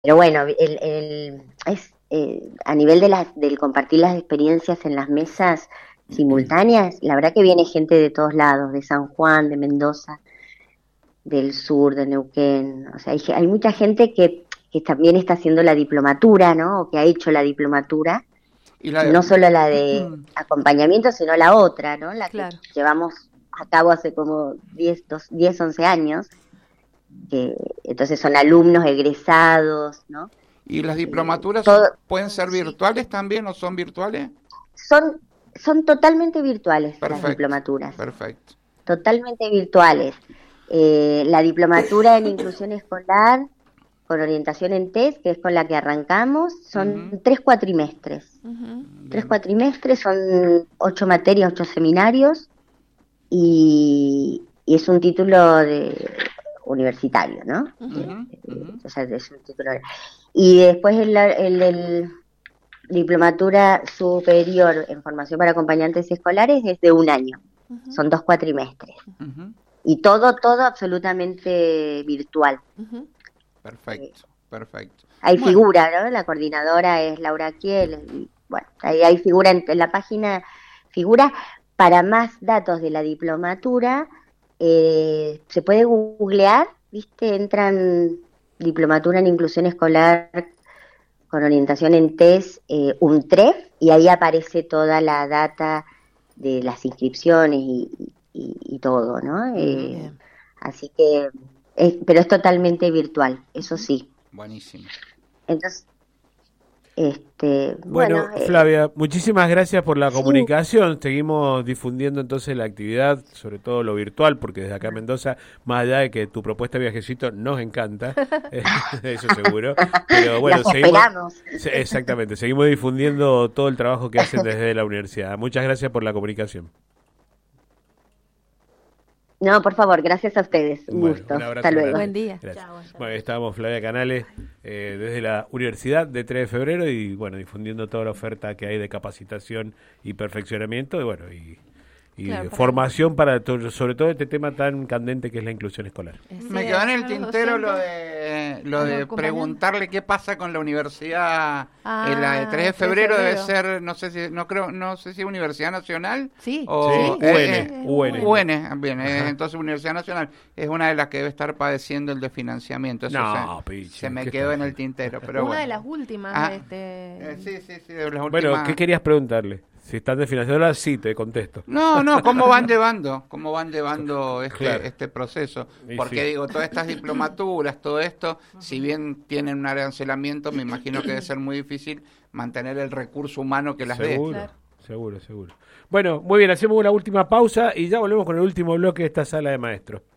pero bueno, a nivel del compartir las experiencias en las mesas simultáneas, la verdad que viene gente de todos lados, de San Juan, de Mendoza, del sur, de Neuquén. O sea, hay mucha gente que también está haciendo la diplomatura, ¿no? O que ha hecho la diplomatura, Y la no solo la de acompañamiento, sino la otra, ¿no? La que Claro. llevamos a cabo hace como 10, 11 años, que entonces son alumnos egresados, ¿no? ¿Y las diplomaturas Todo, pueden ser virtuales también o son virtuales? son totalmente virtuales las Perfecto, diplomaturas, perfecto. totalmente virtuales. La diplomatura en inclusión escolar con orientación en test, que es con la que arrancamos, son 3 cuatrimestres. 3 cuatrimestres, son 8 materias, 8 seminarios, y es un título universitario, ¿no? O sea, es un título. Y después el diplomatura superior en formación para acompañantes escolares es de 1 año. Son 2 cuatrimestres. Y todo absolutamente virtual. Perfecto, perfecto. Hay figura, ¿no? La coordinadora es Laura Kiel. Y, bueno, ahí hay figura en la página, figura. Para más datos de la diplomatura, se puede googlear, ¿viste? Entran diplomatura en inclusión escolar con orientación en test, UNTREF, y ahí aparece toda la data de las inscripciones y todo, ¿no? Así que, pero es totalmente virtual, eso sí. Buenísimo. Entonces, bueno, Flavia, muchísimas gracias por la comunicación. Seguimos difundiendo entonces la actividad, sobre todo lo virtual, porque desde acá en Mendoza, más allá de que tu propuesta de viajecito nos encanta, eso seguro. Pero bueno, esperamos. Exactamente, seguimos difundiendo todo el trabajo que hacen desde la universidad. Muchas gracias por la comunicación. No, por favor, gracias a ustedes. Un gusto. Un abrazo. Hasta luego. Buen día. Chao, bueno, estábamos Flavia Canales desde la Universidad de 3 de Febrero y bueno, difundiendo toda la oferta que hay de capacitación y perfeccionamiento y bueno, y claro, formación para sobre todo este tema tan candente que es la inclusión escolar. Me quedó en el tintero lo de preguntarle qué pasa con la universidad. La de 3 de febrero debe ser, no sé si Universidad Nacional. Sí, o UN. Bien, entonces Universidad Nacional es una de las que debe estar padeciendo el desfinanciamiento. Eso se me quedó en el tintero, pero una de las últimas. Sí, de las últimas. Bueno, ¿qué querías preguntarle? Si están desfinanciadoras, sí, te contesto. No, ¿cómo van llevando este proceso? Porque digo, todas estas diplomaturas, todo esto, si bien tienen un arancelamiento, me imagino que debe ser muy difícil mantener el recurso humano que las dé. Seguro. Bueno, muy bien, hacemos una última pausa y ya volvemos con el último bloque de esta sala de maestros.